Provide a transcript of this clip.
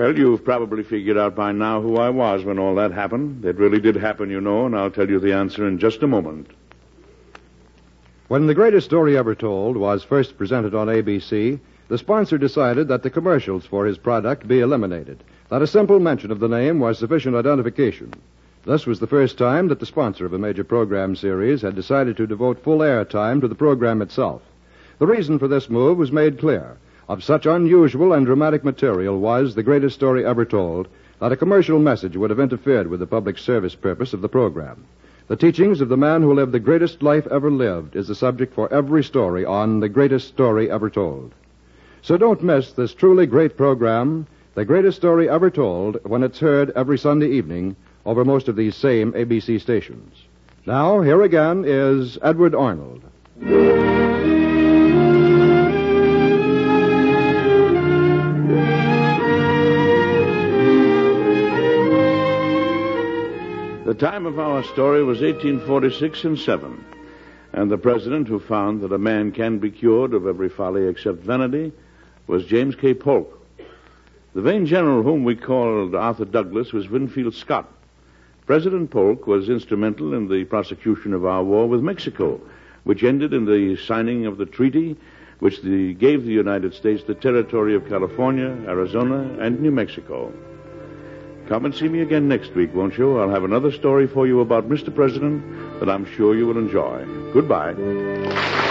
Well, you've probably figured out by now who I was when all that happened. It really did happen, you know, and I'll tell you the answer in just a moment. When The Greatest Story Ever Told was first presented on ABC, the sponsor decided that the commercials for his product be eliminated, that a simple mention of the name was sufficient identification. This was the first time that the sponsor of a major program series had decided to devote full airtime to the program itself. The reason for this move was made clear. Of such unusual and dramatic material was The Greatest Story Ever Told that a commercial message would have interfered with the public service purpose of the program. The teachings of the man who lived the greatest life ever lived is the subject for every story on The Greatest Story Ever Told. So don't miss this truly great program, The Greatest Story Ever Told, when it's heard every Sunday evening over most of these same ABC stations. Now, here again is Edward Arnold. The time of our story was 1846 and 7, and the president who found that a man can be cured of every folly except vanity was James K. Polk. The vain general whom we called Arthur Douglas was Winfield Scott. President Polk was instrumental in the prosecution of our war with Mexico, which ended in the signing of the treaty which gave the United States the territory of California, Arizona, and New Mexico. Come and see me again next week, won't you? I'll have another story for you about Mr. President that I'm sure you will enjoy. Goodbye.